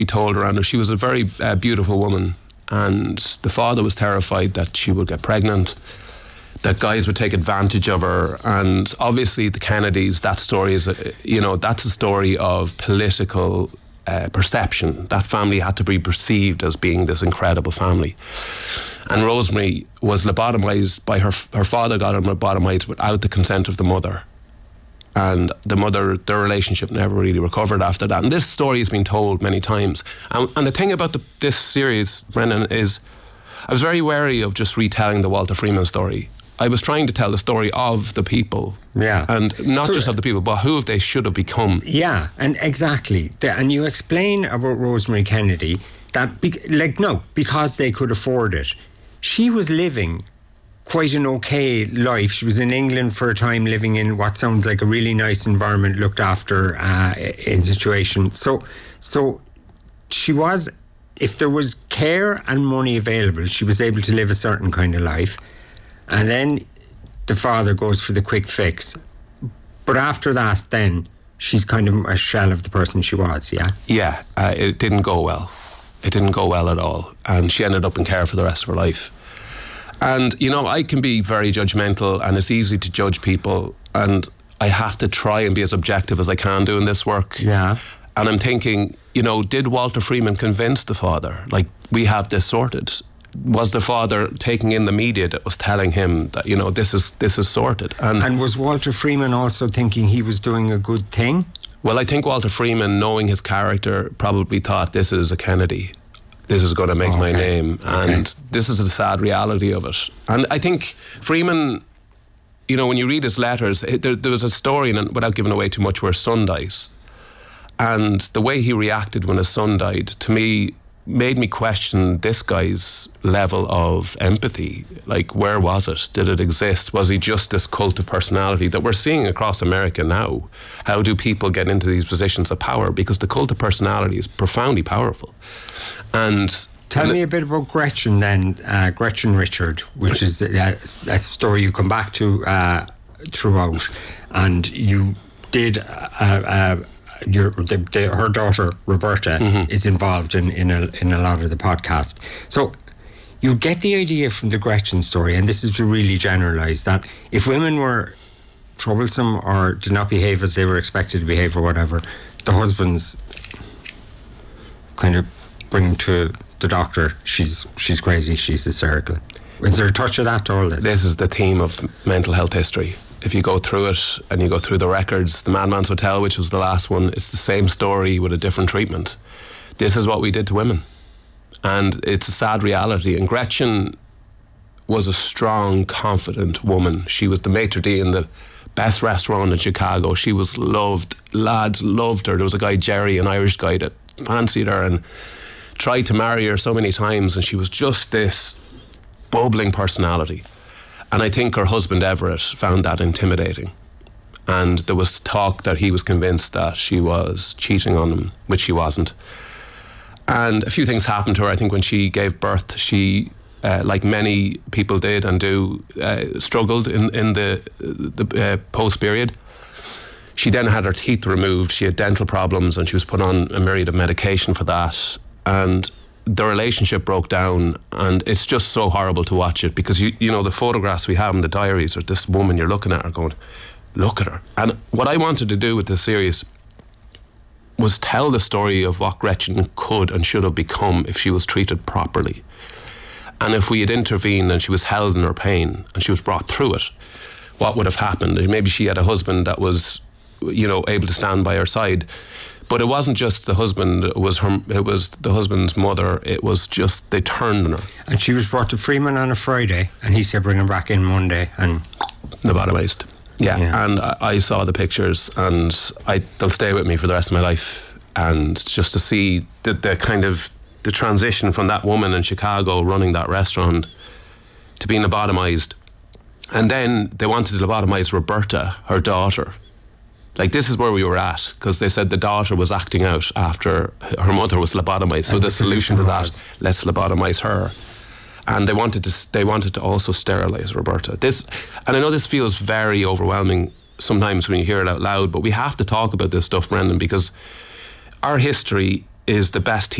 told around her. She was a very beautiful woman, and the father was terrified that she would get pregnant, that guys would take advantage of her. And obviously the Kennedys, that story is, that's a story of political perception. That family had to be perceived as being this incredible family. And Rosemary was lobotomized by her father got her lobotomized without the consent of the mother. And the mother, their relationship never really recovered after that. And this story has been told many times. And the thing about this series, Brendan, is I was very wary of just retelling the Walter Freeman story. I was trying to tell the story of the people. Yeah. And not just of the people, but who they should have become. Yeah, and exactly. And you explain about Rosemary Kennedy that, because they could afford it. She was living quite an okay life. She was in England for a time, living in what sounds like a really nice environment, looked after in situation. So she was, if there was care and money available, she was able to live a certain kind of life. And then the father goes for the quick fix. But after that, then she's kind of a shell of the person she was, yeah? Yeah, it didn't go well. It didn't go well at all. And she ended up in care for the rest of her life. And, I can be very judgmental, and it's easy to judge people, and I have to try and be as objective as I can do in this work. Yeah. And I'm thinking, did Walter Freeman convince the father? Like, we have this sorted. Was the father taking in the media that was telling him that, this is sorted? And was Walter Freeman also thinking he was doing a good thing? Well, I think Walter Freeman, knowing his character, probably thought, this is a Kennedy. This is going to make my name. And this is the sad reality of it. And I think Freeman, when you read his letters, there was a story, without giving away too much, where his son dies. And the way he reacted when his son died, to me, made me question this guy's level of empathy. Like, where was it? Did it exist? Was he just this cult of personality that we're seeing across America now? How do people get into these positions of power? Because the cult of personality is profoundly powerful. And tell me a bit about Gretchen then, Gretchen Richard, which is a story you come back to throughout. And you did her daughter Roberta is involved in a lot of the podcast. So you get the idea from the Gretchen story, and this is to really generalise, that if women were troublesome or did not behave as they were expected to behave or whatever, the husbands kind of bring to the doctor, she's crazy, she's hysterical. Is there a touch of that to all this? This is the theme of mental health history. If you go through it and you go through the records, the Madman's Hotel, which was the last one, it's the same story with a different treatment. This is what we did to women. And it's a sad reality. And Gretchen was a strong, confident woman. She was the maitre d' in the best restaurant in Chicago. She was loved. Lads loved her. There was a guy, Jerry, an Irish guy, that fancied her and tried to marry her so many times. And she was just this bubbling personality. And I think her husband, Everett, found that intimidating. And there was talk that he was convinced that she was cheating on him, which she wasn't. And a few things happened to her. I think when she gave birth, she, like many people did and do, struggled in the post-period. She then had her teeth removed. She had dental problems, and she was put on a myriad of medication for that. And the relationship broke down, and it's just so horrible to watch it, because you know the photographs we have in the diaries are this woman, you're looking at her going, look at her. And what I wanted to do with this series was tell the story of what Gretchen could and should have become if she was treated properly. And if we had intervened and she was held in her pain and she was brought through it, what would have happened? Maybe she had a husband that was, able to stand by her side. But it wasn't just the husband, it was the husband's mother. It was just, they turned on her. And she was brought to Freeman on a Friday, and he said bring her back in Monday, and lobotomized. Yeah. And I saw the pictures, and they'll stay with me for the rest of my life. And just to see the kind of the transition from that woman in Chicago running that restaurant to being lobotomized. And then they wanted to lobotomize Roberta, her daughter. Like, this is where we were at, because they said the daughter was acting out after her mother was lobotomized. So the solution to that, let's lobotomize her. And they wanted to also sterilize Roberta. And I know this feels very overwhelming sometimes when you hear it out loud, but we have to talk about this stuff, Brendan, because our history is the best